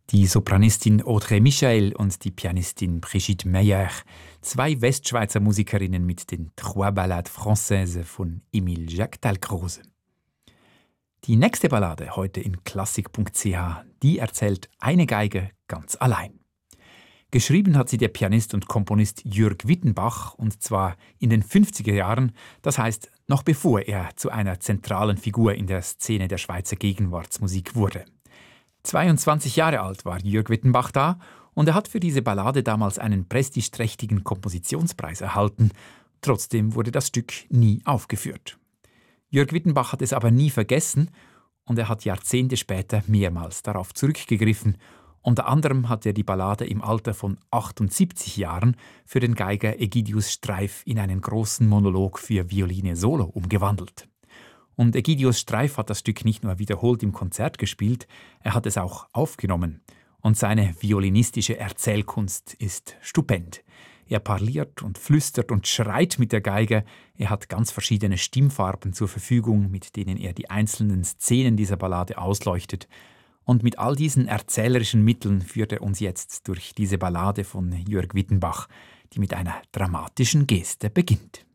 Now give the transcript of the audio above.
Die Sopranistin Audrey Michael und die Pianistin Brigitte Meyer, zwei Westschweizer Musikerinnen mit den Trois Ballades Françaises von Émile Jacques Dalcroze. Die nächste Ballade heute in klassik.ch, die erzählt eine Geige ganz allein. Geschrieben hat sie der Pianist und Komponist Jürg Wittenbach, und zwar in den 50er Jahren, das heißt noch bevor er zu einer zentralen Figur in der Szene der Schweizer Gegenwartsmusik wurde. 22 Jahre alt war Jürg Wittenbach da und er hat für diese Ballade damals einen prestigeträchtigen Kompositionspreis erhalten. Trotzdem wurde das Stück nie aufgeführt. Jürg Wittenbach hat es aber nie vergessen und er hat Jahrzehnte später mehrmals darauf zurückgegriffen. Unter anderem hat er die Ballade im Alter von 78 Jahren für den Geiger Egidius Streif in einen großen Monolog für Violine Solo umgewandelt. Und Egidius Streif hat das Stück nicht nur wiederholt im Konzert gespielt, er hat es auch aufgenommen. Und seine violinistische Erzählkunst ist stupend. Er parliert und flüstert und schreit mit der Geige. Er hat ganz verschiedene Stimmfarben zur Verfügung, mit denen er die einzelnen Szenen dieser Ballade ausleuchtet. Und mit all diesen erzählerischen Mitteln führt er uns jetzt durch diese Ballade von Jürg Wittenbach, die mit einer dramatischen Geste beginnt.